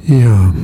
Ja,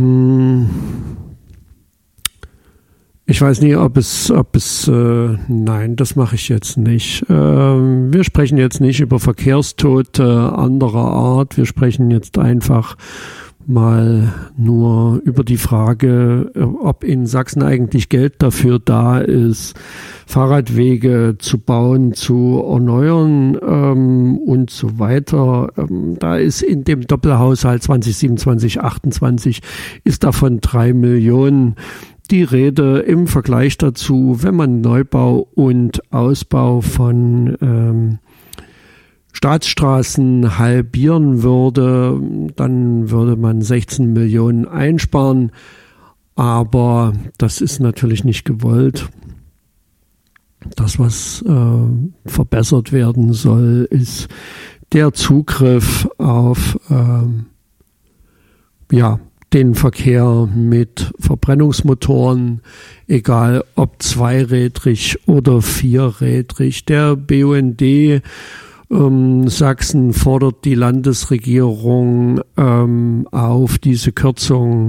ich weiß nie, nein, das mache ich jetzt nicht. Wir sprechen jetzt nicht über Verkehrstote anderer Art. Wir sprechen jetzt einfach mal nur über die Frage, ob in Sachsen eigentlich Geld dafür da ist, Fahrradwege zu bauen, zu erneuern und so weiter. Da ist in dem Doppelhaushalt 2027, 28 ist davon 3 Millionen die Rede. Im Vergleich dazu, wenn man Neubau und Ausbau von Staatsstraßen halbieren würde, dann würde man 16 Millionen einsparen. Aber das ist natürlich nicht gewollt. Das, was verbessert werden soll, ist der Zugriff auf den Verkehr mit Verbrennungsmotoren, egal ob zweirädrig oder vierrädrig. Der BUND Sachsen fordert die Landesregierung auf, diese Kürzung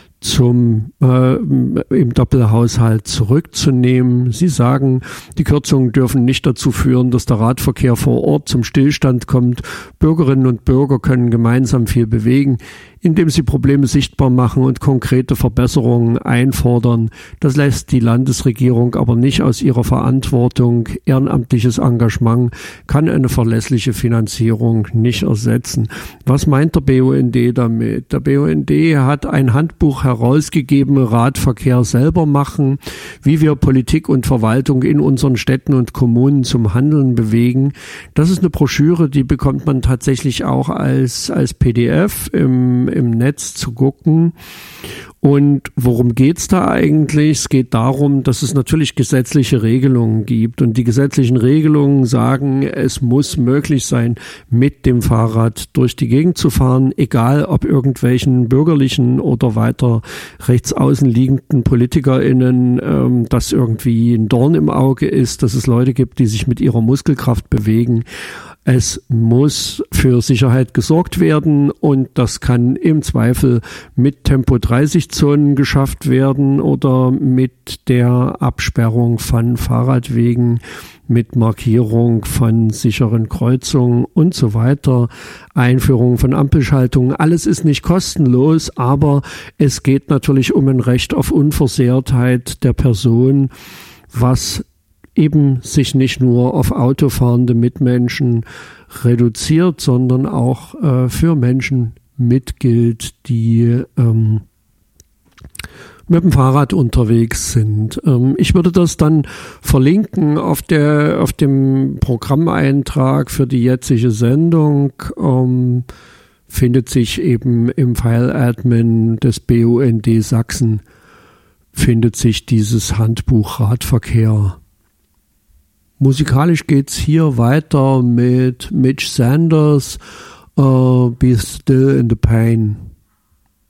im Doppelhaushalt zurückzunehmen. Sie sagen, die Kürzungen dürfen nicht dazu führen, dass der Radverkehr vor Ort zum Stillstand kommt. Bürgerinnen und Bürger können gemeinsam viel bewegen, indem sie Probleme sichtbar machen und konkrete Verbesserungen einfordern. Das lässt die Landesregierung aber nicht aus ihrer Verantwortung. Ehrenamtliches Engagement kann eine verlässliche Finanzierung nicht ersetzen. Was meint der BUND damit? Der BUND hat ein Handbuch herausgegeben, Radverkehr selber machen, wie wir Politik und Verwaltung in unseren Städten und Kommunen zum Handeln bewegen. Das ist eine Broschüre, die bekommt man tatsächlich auch als PDF im Netz zu gucken. Und worum geht's da eigentlich? Es geht darum, dass es natürlich gesetzliche Regelungen gibt. Und die gesetzlichen Regelungen sagen, es muss möglich sein, mit dem Fahrrad durch die Gegend zu fahren, egal ob irgendwelchen bürgerlichen oder weiter rechtsaußen liegenden PolitikerInnen das irgendwie ein Dorn im Auge ist, dass es Leute gibt, die sich mit ihrer Muskelkraft bewegen. Es muss für Sicherheit gesorgt werden und das kann im Zweifel mit Tempo-30-Zonen geschafft werden oder mit der Absperrung von Fahrradwegen, mit Markierung von sicheren Kreuzungen und so weiter, Einführung von Ampelschaltungen. Alles ist nicht kostenlos, aber es geht natürlich um ein Recht auf Unversehrtheit der Person, was eben sich nicht nur auf autofahrende Mitmenschen reduziert, sondern auch für Menschen mitgilt, die mit dem Fahrrad unterwegs sind. Ich würde das dann verlinken auf dem Programmeintrag für die jetzige Sendung. Findet sich eben im File-Admin des BUND Sachsen, findet sich dieses Handbuch Radverkehr. Musikalisch geht's hier weiter mit Mitch Sanders, Be Still in the Pain.